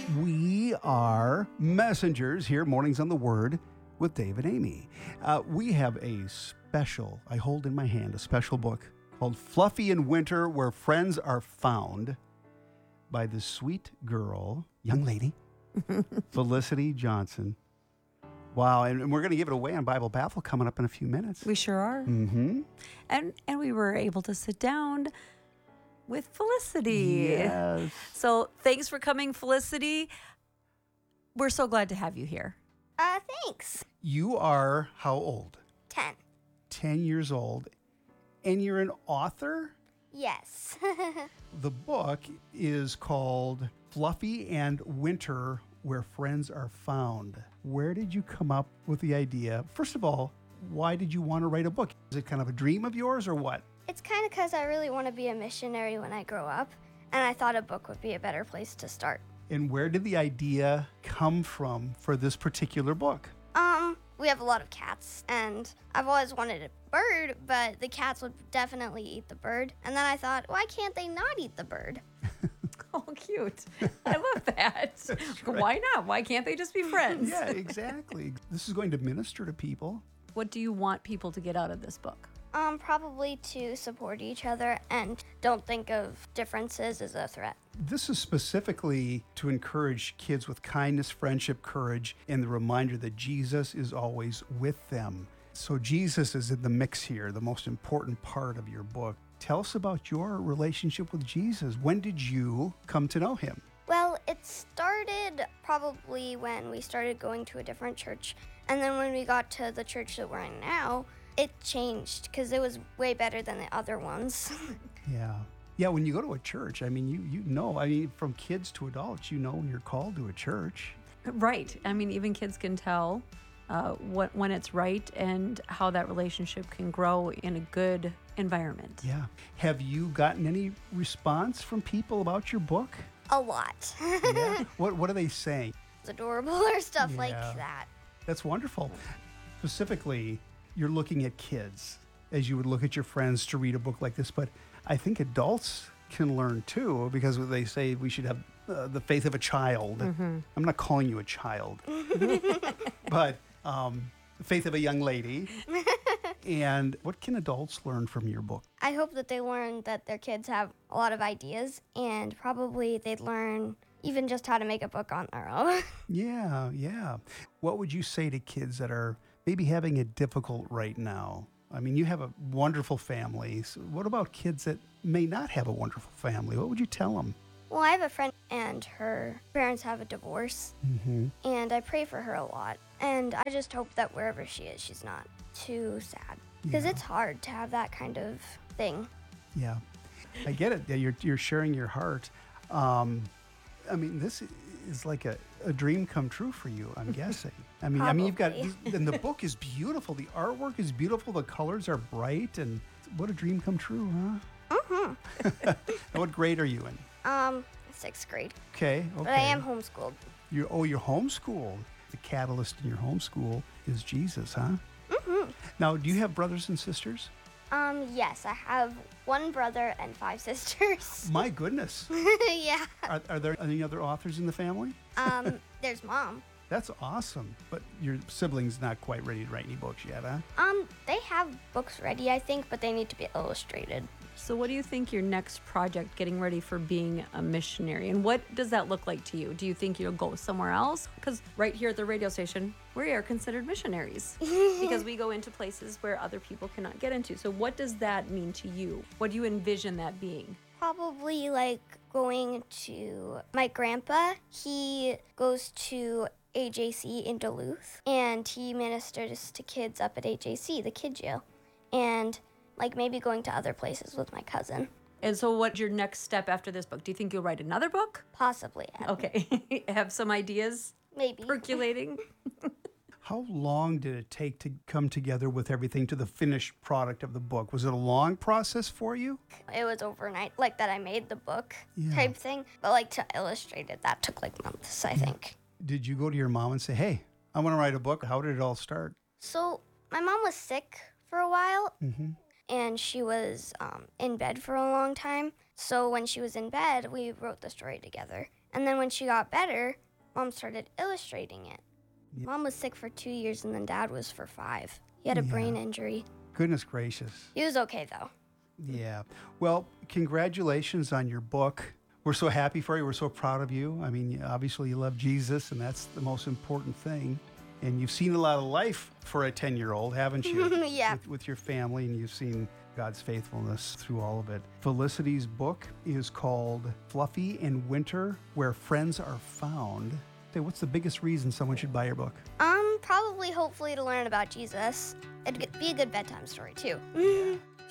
We are messengers here, Mornings on the Word with Dave and Amy. We have a special, I hold in my hand, a special book called Fluffy in Winter, Where Friends Are Found by the sweet girl, young lady, Felicity Johnson. Wow, and we're going to give it away on Bible Battle coming up in a few minutes. We sure are. Mm-hmm. And we were able to sit down with Felicity. Yes. So thanks for coming, Felicity. We're so glad to have you here. Thanks. You are how old? 10. 10 years old. And you're an author? Yes. The book is called Fluffy and Winter, Where Friends Are Found. Where did you come up with the idea? First of all, why did you want to write a book? Is it kind of a dream of yours or what? It's kind of because I really want to be a missionary when I grow up, and I thought a book would be a better place to start. And where did the idea come from for this particular book? We have a lot of cats, and I've always wanted a bird, but the cats would definitely eat the bird. And then I thought, why can't they not eat the bird? Oh, cute. I love that. right. Why not? Why can't they just be friends? Yeah, exactly. This is going to minister to people. What do you want people to get out of this book? Probably to support each other and don't think of differences as a threat. This is specifically to encourage kids with kindness, friendship, courage, and the reminder that Jesus is always with them. So Jesus is in the mix here, the most important part of your book. Tell us about your relationship with Jesus. When did you come to know him? Well, it started probably when we started going to a different church. And then when we got to the church that we're in now, it changed because it was way better than the other ones. Yeah. Yeah, when you go to a church, I mean, you know, I mean, from kids to adults, you know when you're called to a church. Right. I mean, even kids can tell when it's right and how that relationship can grow in a good environment. Yeah. Have you gotten any response from people about your book? A lot. Yeah. What are they saying? It's adorable or stuff like Yeah. that. That's wonderful. Specifically, you're looking at kids as you would look at your friends to read a book like this, but I think adults can learn too, because they say we should have the faith of a child. Mm-hmm. I'm not calling you a child, but the faith of a young lady. And what can adults learn from your book? I hope that they learn that their kids have a lot of ideas and probably they'd learn even just how to make a book on their own. Yeah, yeah. What would you say to kids that are maybe having it difficult right now? I mean, you have a wonderful family. So what about kids that may not have a wonderful family? What would you tell them? Well, I have a friend and her parents have a divorce, Mm-hmm. and I pray for her a lot. And I just hope that wherever she is, she's not too sad. Because Yeah. it's hard to have that kind of thing. Yeah, I get it. Yeah, you're sharing your heart. I mean, this is like a dream come true for you, I'm guessing. I mean, you've got, Probably. and the book is beautiful. The artwork is beautiful. The colors are bright, and what a dream come true, huh? Mm-hmm. And what grade are you in? 6th grade. Okay. But I am homeschooled. You're homeschooled. The catalyst in your homeschool is Jesus, huh? Mm-hmm. Now, do you have brothers and sisters? Yes, I have 1 brother and 5 sisters. My goodness. Yeah. Are there any other authors in the family? There's Mom. That's awesome. But your siblings not quite ready to write any books yet, huh? They have books ready, I think, but they need to be illustrated. So what do you think your next project getting ready for being a missionary? And what does that look like to you? Do you think you'll go somewhere else? Because right here at the radio station, we are considered missionaries because we go into places where other people cannot get into. So what does that mean to you? What do you envision that being? Probably like going to my grandpa. He goes to AJC in Duluth, and he ministers to kids up at AJC, the kid jail. And like maybe going to other places with my cousin. And so what's your next step after this book? Do you think you'll write another book? Possibly. Okay. Have some ideas Maybe. percolating? How long did it take to come together with everything to the finished product of the book? Was it a long process for you? It was overnight, like that I made the book Yeah. type thing. But like to illustrate it, that took like months, I think. Did you go to your mom and say, hey, I want to write a book? How did it all start? So my mom was sick for a while, Mm-hmm. and she was in bed for a long time. So when she was in bed, we wrote the story together. And then when she got better, Mom started illustrating it. Yep. Mom was sick for 2 years, and then Dad was for 5. He had a brain injury. Goodness gracious. He was okay, though. Yeah. Well, congratulations on your book. We're so happy for you. We're so proud of you. I mean, obviously you love Jesus, and that's the most important thing. And you've seen a lot of life for a 10-year-old, haven't you? Yeah. With your family, and you've seen God's faithfulness through all of it. Felicity's book is called Fluffy in Winter, Where Friends Are Found. Hey, what's the biggest reason someone should buy your book? Probably, hopefully, to learn about Jesus. It'd be a good bedtime story, too.